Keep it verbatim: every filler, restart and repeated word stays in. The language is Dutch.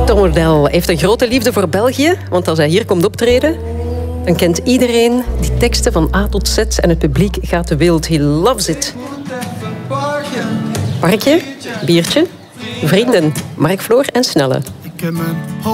Tom Odell heeft een grote liefde voor België, want als hij hier komt optreden, dan kent iedereen die teksten van A tot Z en het publiek gaat te wild. He loves it. Parkje, biertje, vrienden, Mark Floor en Snelle.